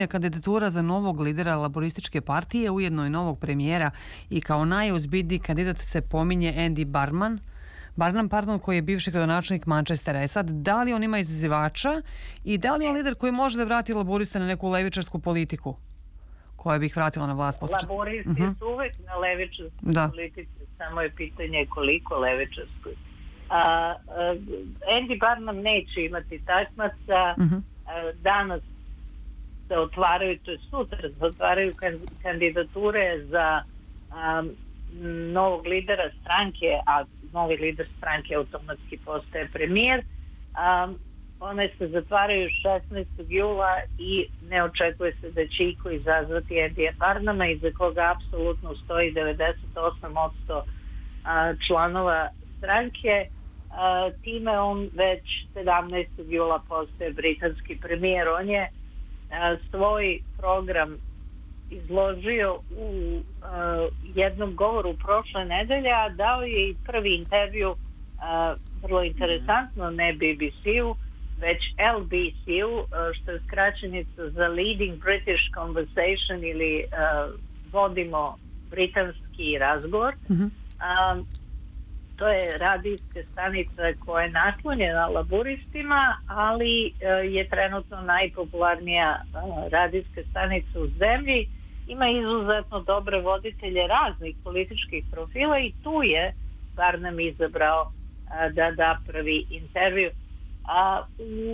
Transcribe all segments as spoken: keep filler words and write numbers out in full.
Kandidatura za novog lidera laborističke partije, ujedno i novog premijera, i kao najozbiljniji kandidat se pominje Andy Barnum, Barnum, pardon, koji je bivši gradonačelnik Manchestera. E sad, da li on ima izazivača i da li je on lider koji može da vrati laboriste na neku levičarsku politiku koja bi ih vratila na vlast? Laboristi uh -huh. su uvek na levičarskoj da. politici, samo je pitanje koliko levičarskoj. A, a, Andy Barnum neće imati takmaca. Uh -huh. a, danas se otvaraju, to je sutra, se otvaraju kandidature za um, novog lidera stranke, a novi lider stranke automatski postaje premijer. Um, one se zatvaraju šesnaestog jula i ne očekuje se da će iko izazvati Andyja Barnuma, iza koga apsolutno stoji devedeset osam posto članova stranke. Uh, time on već sedamnaestog jula postaje britanski premijer. On je uh, svoj program izložio u uh, jednom govoru prošle nedelje, a dao je i prvi intervju uh, vrlo interesantno, ne B B C-u, već L B C-u, uh, što je skraćenica za Leading British Conversation ili uh, vodimo britanski razgovor. Mm-hmm. um, To je radijska stanica koja je naklonjena laburistima, ali uh, je trenutno najpopularnija uh, radijska stanica u zemlji. Ima izuzetno dobre voditelje raznih političkih profila i tu je Barnum izabrao uh, da da prvi intervju. A u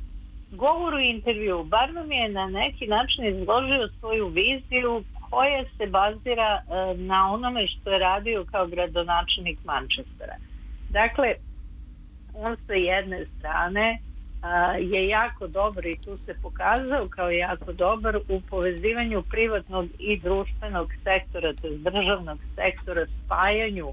govoru i intervju Barnum je na neki način izložio svoju viziju koja se bazira uh, na onome što je radio kao gradonačelnik Manchestera. Dakle, on sa jedne strane uh, je jako dobar i tu se pokazao kao jako dobar u povezivanju privatnog i društvenog sektora, to je državnog sektora, spajanju uh,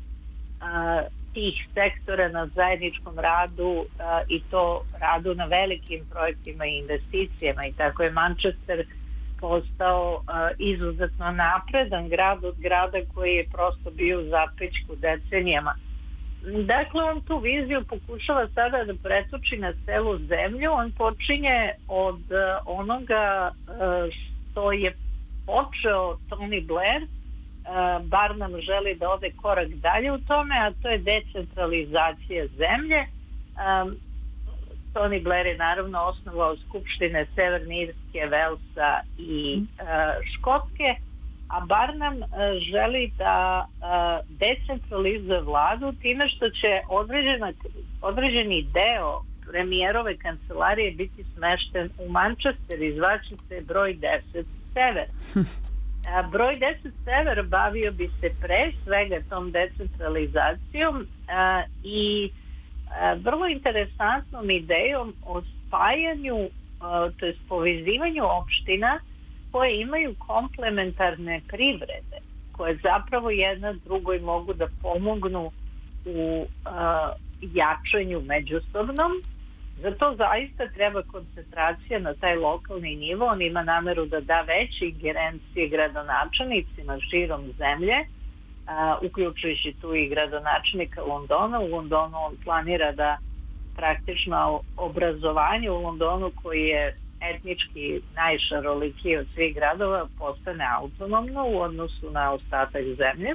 tih sektora na zajedničkom radu uh, i to radu na velikim projektima i investicijama, i tako je Manchester postao uh, izuzetno napredan grad od grada koji je prosto bio u zapećku decenijama. Dakle, on tu viziju pokušava sada da pretoči na celu zemlju. On počinje od uh, onoga uh, što je počeo Tony Blair. Uh, Barnum želi da ode korak dalje u tome, a to je decentralizacija zemlje. Um, Tony Blair je naravno osnovao skupštine Severne Irske, Velsa i uh, Škotske, a Barnum uh, želi da uh, decentralizuje vladu time što će određena, određeni deo premijerove kancelarije biti smešten u Manchester i zvaće se broj deset Sever. A broj deset Sever bavio bi se pre svega tom decentralizacijom uh, i uh, vrlo interesantnom idejom o spajanju, uh, to je povezivanju opština koje imaju komplementarne privrede, koje zapravo jedna drugoj mogu da pomognu u uh, jačanju međusobnom. Zato zaista treba koncentracija na taj lokalni nivo. On ima nameru da da veće ingerencije gradonačelnicima širom zemlje, uh, uključujući tu i gradonačelnika Londona. U Londonu on planira da praktično obrazovanje u Londonu, koji je etnički najšarolikiji od svih gradova, postane autonomno u odnosu na ostatak zemlje.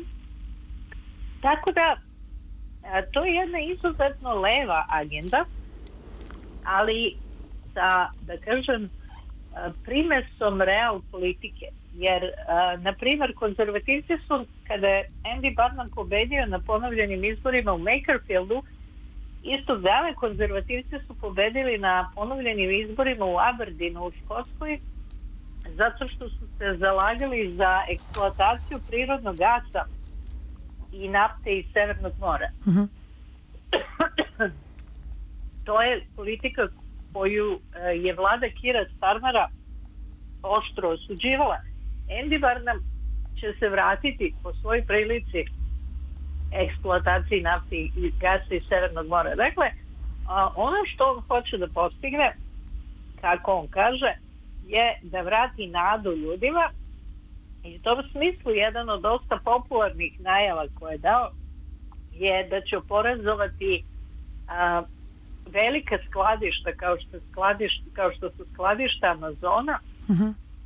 Tako da a, to je jedna izuzetno leva agenda, ali sa, da kažem, primesom real politike. Jer, na primjer, konzervativci su, kada je Andy Barnum pobedio na ponovljenim izborima u Makerfieldu, istog dana konzervativci su pobedili na ponovljenim izborima u Aberdeenu u Škotskoj, zato što su se zalagali za eksploataciju prirodnog gasa i nafte iz Severnog mora. Mm-hmm. To je politika koju je vlada Kira Starmera oštro osuđivala. Andy Barnum će se vratiti po svojoj prilici eksploataciji nafte i gasa iz Severnog mora. Dakle, ono što on hoće da postigne, kako on kaže, je da vrati nadu ljudima. I u tom smislu jedan od dosta popularnih najava koje je dao je da će oporezovati a, velika skladišta kao što, skladiš, kao što su skladišta Amazona, uh-huh.